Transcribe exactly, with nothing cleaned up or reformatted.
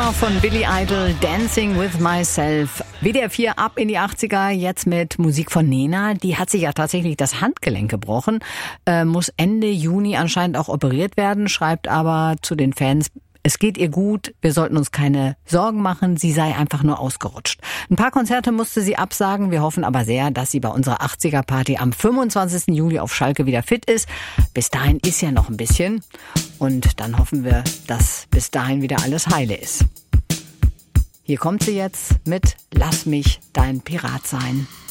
Nena von Billy Idol, Dancing with Myself. W D R vier ab in die achtziger, jetzt mit Musik von Nena. Die hat sich ja tatsächlich das Handgelenk gebrochen, äh, muss Ende Juni anscheinend auch operiert werden, schreibt aber zu den Fans: Es geht ihr gut, wir sollten uns keine Sorgen machen, sie sei einfach nur ausgerutscht. Ein paar Konzerte musste sie absagen, wir hoffen aber sehr, dass sie bei unserer achtziger-Party am fünfundzwanzigsten Juli auf Schalke wieder fit ist. Bis dahin ist ja noch ein bisschen und dann hoffen wir, dass bis dahin wieder alles heile ist. Hier kommt sie jetzt mit Lass mich dein Pirat sein.